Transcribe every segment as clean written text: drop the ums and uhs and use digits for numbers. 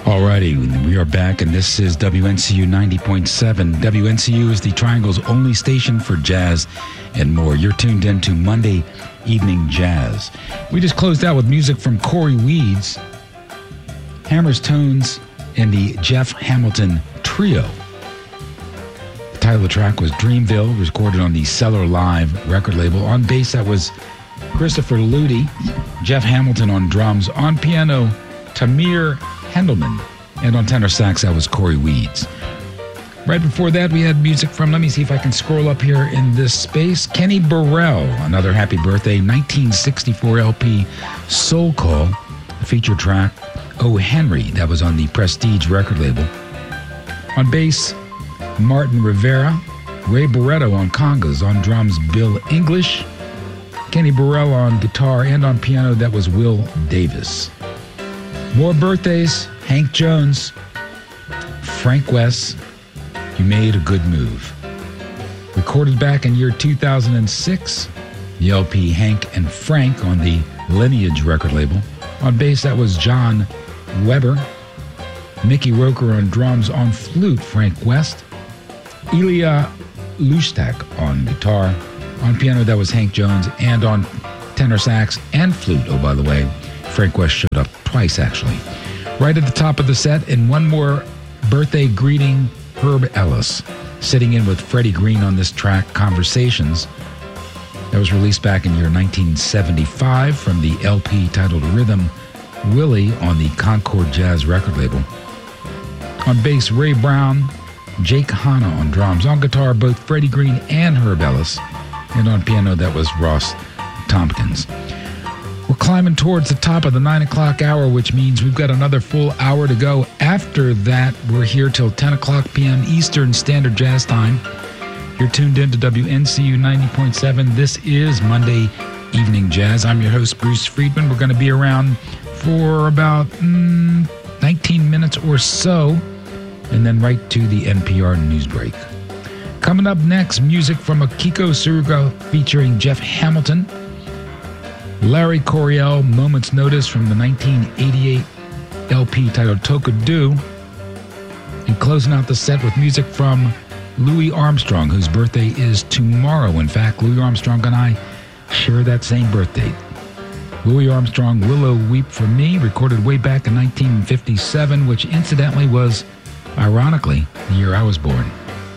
Alrighty, we are back, and this is WNCU 90.7. WNCU is the Triangle's only station for jazz and more. You're tuned in to Monday Evening Jazz. We just closed out with music from Corey Weeds, Hammers, Tones, and the Jeff Hamilton Trio. The title of the track was Dreamville, recorded on the Cellar Live record label. On bass, that was Christopher Ludi, Jeff Hamilton on drums, on piano, Tamir Hendelman, and on tenor sax, that was Corey Weeds. Right before that, we had music from, let me see if I can scroll up here in this space, Kenny Burrell, another happy birthday, 1964 LP, Soul Call, the feature track, Oh Henry, that was on the Prestige record label. On bass, Martin Rivera, Ray Barretto on congas, on drums, Bill English, Kenny Burrell on guitar, and on piano, that was Will Davis. More birthdays, Hank Jones, Frank West, You Made a Good Move. Recorded back in year 2006, the LP Hank and Frank on the Lineage record label. On bass, that was John Weber, Mickey Roker on drums, on flute, Frank West, Ilya Lustak on guitar, on piano, that was Hank Jones, and on tenor sax and flute, oh, by the way, Frank West showed up twice, actually. Right at the top of the set, and one more birthday greeting, Herb Ellis, sitting in with Freddie Green on this track, Conversations. That was released back in year 1975 from the LP titled Rhythm Willie on the Concord Jazz record label. On bass, Ray Brown, Jake Hanna on drums. On guitar, both Freddie Green and Herb Ellis. And on piano, that was Ross Tompkins. We're climbing towards the top of the 9 o'clock hour, which means we've got another full hour to go. After that, we're here till 10 o'clock p.m. Eastern Standard Jazz Time. You're tuned in to WNCU 90.7. This is Monday Evening Jazz. I'm your host, Bruce Friedman. We're going to be around for about 19 minutes or so, and then right to the NPR news break. Coming up next, music from Akiko Tsuruga featuring Jeff Hamilton, Larry Coryell, Moment's Notice from the 1988 LP titled Tokadu, and closing out the set with music from Louis Armstrong, whose birthday is tomorrow. In fact, Louis Armstrong and I share that same birthday. Louis Armstrong, Willow Weep for Me, recorded way back in 1957, which incidentally was, ironically, the year I was born.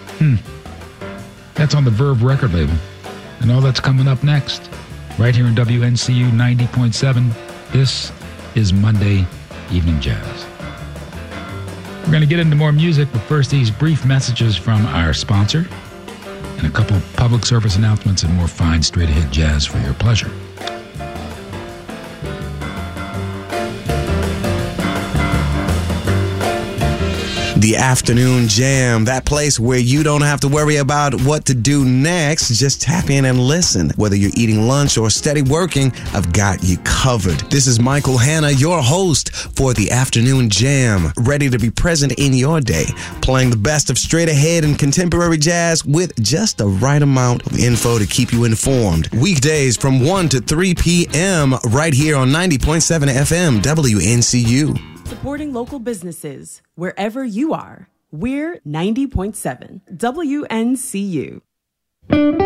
That's on the Verve record label. And all that's coming up next, right here in WNCU 90.7. This is Monday Evening Jazz. We're going to get into more music, but first these brief messages from our sponsor and a couple public service announcements and more fine straight-ahead jazz for your pleasure. The Afternoon Jam, that place where you don't have to worry about what to do next. Just tap in and listen. Whether you're eating lunch or steady working, I've got you covered. This is Michael Hanna, your host for The Afternoon Jam, ready to be present in your day, playing the best of straight ahead and contemporary jazz with just the right amount of info to keep you informed. Weekdays from 1 to 3 p.m. right here on 90.7 FM WNCU. Supporting local businesses wherever you are. We're 90.7 WNCU.